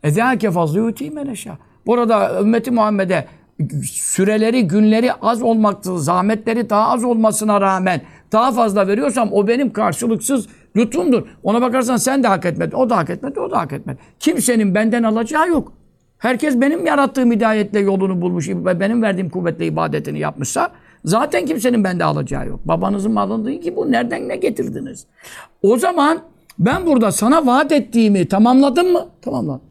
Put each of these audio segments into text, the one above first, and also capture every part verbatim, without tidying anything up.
Ezâke fazlı yu'tî men eşâ. Burada ümmeti Muhammed'e süreleri, günleri az olmakta, zahmetleri daha az olmasına rağmen daha fazla veriyorsam o benim karşılıksız lütfumdur. Ona bakarsan sen de hak etmedin, o da hak etmedi, o da hak etmedi. Kimsenin benden alacağı yok. Herkes benim yarattığım hidayetle yolunu bulmuş ve benim verdiğim kuvvetle ibadetini yapmışsa zaten kimsenin bende alacağı yok. Babanızın malını değil ki bu. Nereden ne getirdiniz? O zaman ben burada sana vaat ettiğimi tamamladım mı? Tamamladım.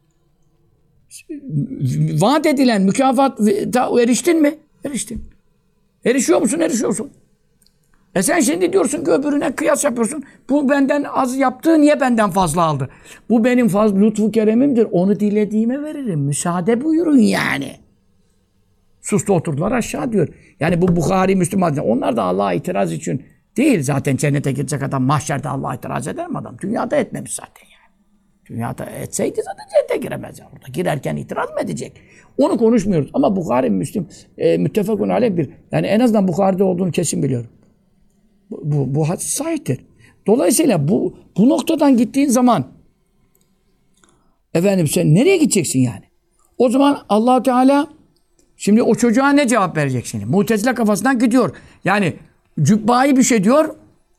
Vaat edilen mükafat eriştin mi? Eriştin. Erişiyor musun? Erişiyorsun. E sen şimdi diyorsun ki öbürüne kıyas yapıyorsun. Bu benden az yaptığı niye benden fazla aldı? Bu benim fazla lütfu keremimdir. Onu dilediğime veririm. Müsaade buyurun yani. Sustu oturdular aşağı diyor. Yani bu Bukhari, Müslüman. Onlar da Allah'a itiraz için değil. Zaten cennete girecek adam mahşerde Allah'a itiraz eder mi adam? Dünyada etmemiş zaten yani. Dünyada etseydi zaten cennete giremez ya. Orada girerken itiraz mı edecek? Onu konuşmuyoruz. Ama Bukhari, Müslim, e, müttefakun aleyh bir. Yani en azından Bukhari'de olduğunu kesin biliyorum. Bu, bu, bu hadis sahihtir. Dolayısıyla bu, bu noktadan gittiğin zaman efendim sen nereye gideceksin yani? O zaman Allah Teala şimdi o çocuğa ne cevap verecek şimdi? Mutezile kafasından gidiyor. Yani cübbayi bir şey diyor.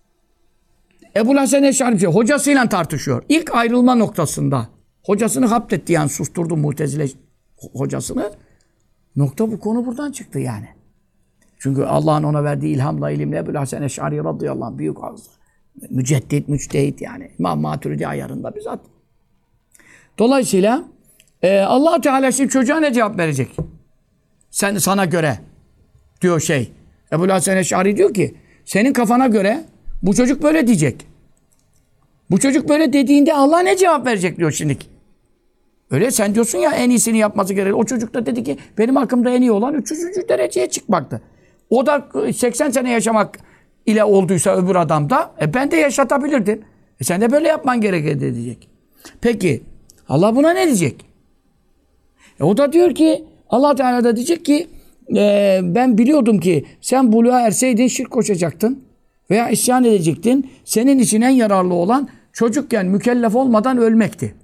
Ebu Hasan Eş'ari bir şey. Hocasıyla tartışıyor. İlk ayrılma noktasında. Hocasını haptetti yani susturdu Mutezile hocasını. Nokta bu konu buradan çıktı yani. Çünkü Allah'ın ona verdiği ilhamla, ilimle Ebu Hasan Eş'ari radıyallahu anh büyük ağızlı. Müceddit, müçtehit yani. İmam Maturidi ayarında bizzat. Dolayısıyla e, Allah Teala şimdi çocuğa ne cevap verecek? Sen sana göre diyor şey. Ebu Hasan Eş'ari diyor ki senin kafana göre bu çocuk böyle diyecek. Bu çocuk böyle dediğinde Allah ne cevap verecek diyor şimdi. Öyle sen diyorsun ya en iyisini yapması gerekiyor. O çocuk da dedi ki benim hakkımda en iyi olan üçüncü dereceye çıkmaktı. O da seksen sene yaşamak ile olduysa öbür adamda e ben de yaşatabilirdim. E sen de böyle yapman gerekir diyecek. Peki Allah buna ne diyecek? E o da diyor ki Allah Teala da diyecek ki e, ben biliyordum ki sen buluğa erseydin şirk koşacaktın veya isyan edecektin. Senin için en yararlı olan çocukken mükellef olmadan ölmekti.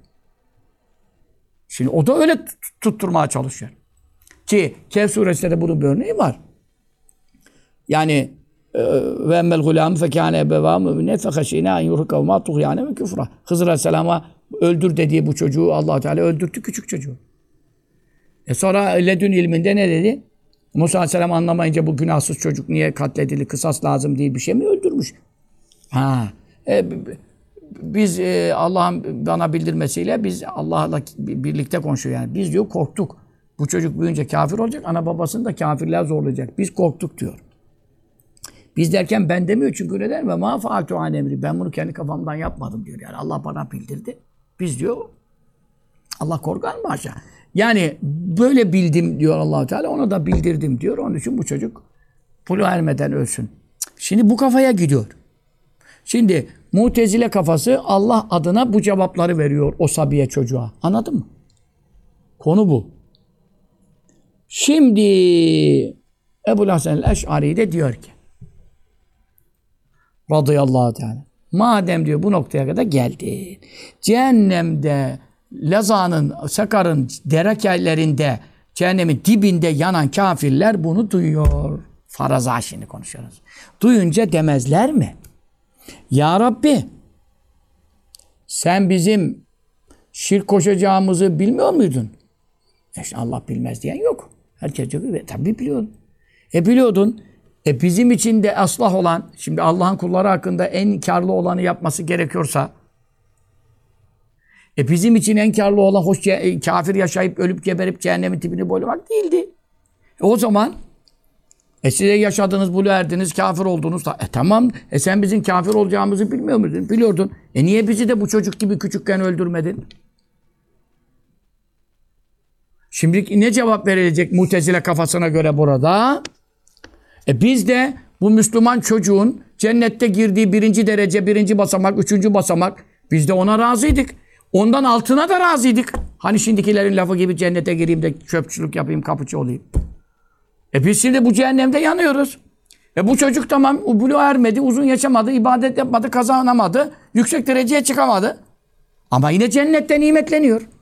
Şimdi o da öyle tutturmaya çalışıyor. Ki Kehf suresinde de bunun bir örneği var. Yani ve emmel gulâmü fekâne ebevâ mü'mine fehaşînâ en yurhikavmâ tuğyâne ve küfra. Hızır Aleyhisselam'a öldür dediği bu çocuğu Allah Teala öldürttü, küçük çocuğu. E sonra ledün ilminde ne dedi? Musa Aleyhisselam anlamayınca bu günahsız çocuk niye katledildi, kısas lazım diye bir şey mi öldürmüş? Ha. E, biz e, Allah'ın bana bildirmesiyle biz Allah'la birlikte konuşuyor yani. Biz diyor korktuk. Bu çocuk büyüyünce kafir olacak, ana babasını da kafirler zorlayacak. Biz korktuk diyor. Biz derken ben demiyor çünkü öyle der mi? Ma faaltu an emri. Ben bunu kendi kafamdan yapmadım diyor. Yani Allah bana bildirdi. Biz diyor Allah korkar mı aşağı? Yani böyle bildim diyor Allah Teala. Ona da bildirdim diyor. Onun için bu çocuk buluğa ermeden ölsün. Şimdi bu kafaya gidiyor. Şimdi Mutezile kafası Allah adına bu cevapları veriyor o sabiye çocuğa. Anladın mı? Konu bu. Şimdi Ebu Hasan el-Eş'ari de diyor ki radıyallahu teala madem diyor bu noktaya kadar geldin. Cehennemde Laza'nın, Sakar'ın derekelerinde cehennemin dibinde yanan kafirler bunu duyuyor. Faraza şimdi konuşuyoruz. Duyunca demezler mi? Ya Rabbi sen bizim şirk koşacağımızı bilmiyor muydun? E işte Allah bilmez diyen yok. Herkes diyor ki tabii biliyordun. E biliyordun. E bizim için de aslah olan, şimdi Allah'ın kulları hakkında en karlı olanı yapması gerekiyorsa e bizim için en karlı olan hoş kafir yaşayıp ölüp geberip cehennemin dibini boylamak değildi. E o zaman e size yaşadınız, buluğa erdiniz, kafir oldunuz. Da, e tamam, e sen bizim kafir olacağımızı bilmiyor muydun? Biliyordun. E niye bizi de bu çocuk gibi küçükken öldürmedin? Şimdi ne cevap verilecek Mutezile kafasına göre burada? E biz de bu Müslüman çocuğun cennette girdiği birinci derece, birinci basamak, üçüncü basamak biz de ona razıydık. Ondan altına da razıydık. Hani şimdikilerin lafı gibi cennete gireyim de çöpçülük yapayım, kapıcı olayım. E biz şimdi bu cehennemde yanıyoruz. E bu çocuk tamam buluğa ermedi, uzun yaşamadı, ibadet yapmadı, kazanamadı, yüksek dereceye çıkamadı. Ama yine cennette nimetleniyor.